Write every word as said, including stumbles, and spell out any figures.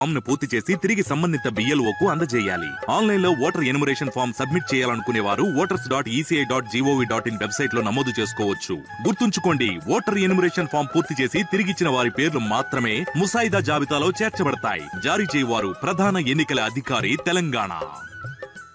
Form ను పూర్తి చేసి తిరిగి సంబంధిత బిఎల్ఓకు అందజేయాలి. ఆన్లైన్ లో ఓటర్ ఎన్యుమరేషన్ ఫామ్ సబ్మిట్ చేయాలనుకునే వారు voters dot ECI dot GOV dot in website లో నమోదు చేసుకోవచ్చు. గుర్తుంచుకోండి, ఓటర్ ఎన్యుమరేషన్ ఫామ్ పూర్తి చేసి తిరిగిచ్చిన వారి పేర్లు మాత్రమే ముసాయిదా జాబితాలో చేర్చబడతాయి. జారీ చేయవారు ప్రధాన ఎన్నికల అధికారి, తెలంగాణ.